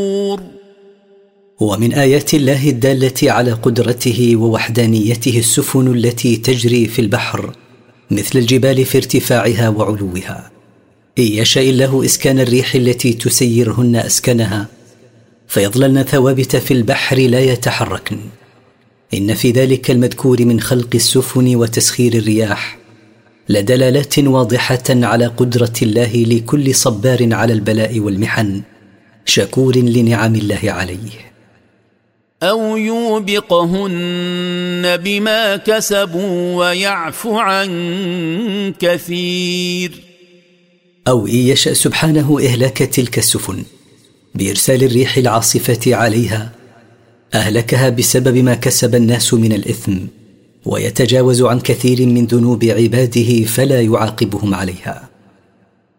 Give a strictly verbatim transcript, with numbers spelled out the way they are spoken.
ومن آيات الله الدالة على قدرته ووحدانيته السفن التي تجري في البحر مثل الجبال في ارتفاعها وعلوها، إن يشاء الله إسكان الريح التي تسيرهن أسكنها فيظللن ثوابت في البحر لا يتحركن. إن في ذلك المذكور من خلق السفن وتسخير الرياح لدلالات واضحة على قدرة الله لكل صبار على البلاء والمحن شكور لنعم الله عليه. أو يوبقهن بما كسبوا ويعفو عن كثير. أو إن يشأ سبحانه إهلاك تلك السفن بإرسال الريح العاصفة عليها أهلكها بسبب ما كسب الناس من الإثم، ويتجاوز عن كثير من ذنوب عباده فلا يعاقبهم عليها.